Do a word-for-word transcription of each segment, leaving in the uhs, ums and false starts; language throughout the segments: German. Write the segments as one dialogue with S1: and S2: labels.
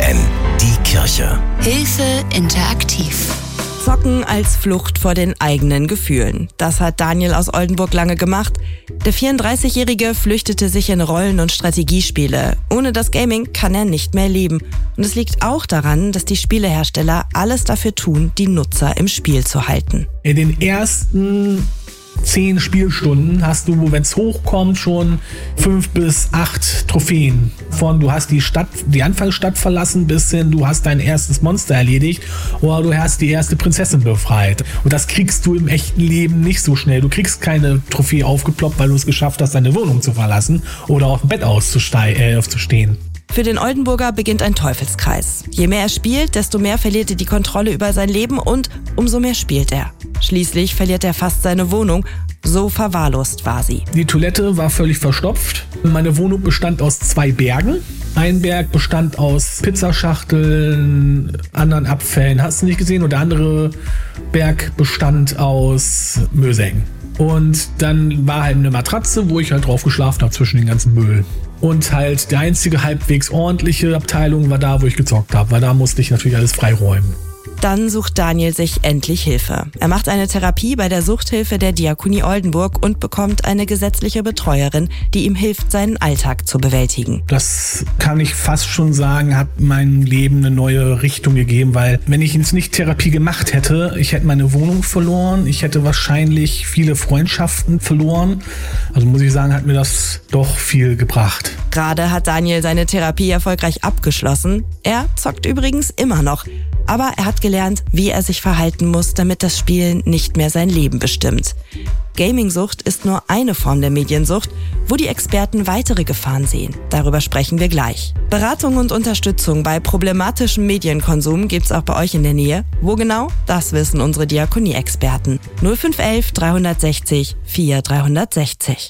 S1: N, die Kirche.
S2: Hilfe interaktiv.
S3: Zocken als Flucht vor den eigenen Gefühlen. Das hat Daniel aus Oldenburg lange gemacht. Der vierunddreißigjährige flüchtete sich in Rollen- und Strategiespiele. Ohne das Gaming kann er nicht mehr leben. Und es liegt auch daran, dass die Spielehersteller alles dafür tun, die Nutzer im Spiel zu halten.
S4: In den ersten zehn Spielstunden hast du, wenn es hochkommt, schon fünf bis acht Trophäen. Von du hast die Stadt, die Anfangsstadt verlassen, bis hin du hast dein erstes Monster erledigt oder du hast die erste Prinzessin befreit. Und das kriegst du im echten Leben nicht so schnell. Du kriegst keine Trophäe aufgeploppt, weil du es geschafft hast, deine Wohnung zu verlassen oder auf dem Bett auszustehen. Äh, aufzustehen.
S3: Für den Oldenburger beginnt ein Teufelskreis. Je mehr er spielt, desto mehr verliert er die Kontrolle über sein Leben und umso mehr spielt er. Schließlich verliert er fast seine Wohnung. So verwahrlost war sie.
S4: Die Toilette war völlig verstopft. Meine Wohnung bestand aus zwei Bergen. Ein Berg bestand aus Pizzaschachteln, anderen Abfällen, hast du nicht gesehen? Und der andere Berg bestand aus Müllsäcken. Und dann war halt eine Matratze, wo ich halt drauf geschlafen habe zwischen den ganzen Müll. Und halt die einzige halbwegs ordentliche Abteilung war da, wo ich gezockt habe, weil da musste ich natürlich alles freiräumen.
S3: Dann sucht Daniel sich endlich Hilfe. Er macht eine Therapie bei der Suchthilfe der Diakonie Oldenburg und bekommt eine gesetzliche Betreuerin, die ihm hilft, seinen Alltag zu bewältigen.
S4: Das kann ich fast schon sagen, hat meinem Leben eine neue Richtung gegeben, weil wenn ich jetzt nicht Therapie gemacht hätte, ich hätte meine Wohnung verloren, ich hätte wahrscheinlich viele Freundschaften verloren. Also muss ich sagen, hat mir das doch viel gebracht.
S3: Gerade hat Daniel seine Therapie erfolgreich abgeschlossen. Er zockt übrigens immer noch. Aber er hat gelernt, wie er sich verhalten muss, damit das Spielen nicht mehr sein Leben bestimmt. Gaming-Sucht ist nur eine Form der Mediensucht, wo die Experten weitere Gefahren sehen. Darüber sprechen wir gleich. Beratung und Unterstützung bei problematischem Medienkonsum gibt's auch bei euch in der Nähe. Wo genau? Das wissen unsere Diakonie-Experten. null fünf eins eins dreihundertsechzig vier dreihundertsechzig.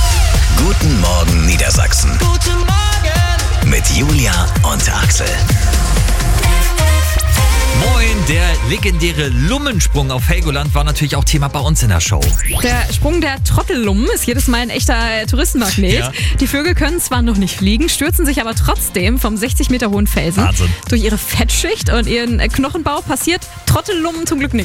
S1: Guten Morgen Niedersachsen.
S2: Guten Morgen.
S1: Mit Julia und Axel.
S5: Moin, der legendäre Lummensprung auf Helgoland war natürlich auch Thema bei uns in der Show.
S6: Der Sprung der Trottellummen ist jedes Mal ein echter Touristenmagnet.
S5: Ja.
S6: Die Vögel können zwar noch nicht fliegen, stürzen sich aber trotzdem vom sechzig Meter hohen Felsen.
S5: Wahnsinn.
S6: Durch ihre Fettschicht und ihren Knochenbau passiert Trottellummen zum Glück nichts.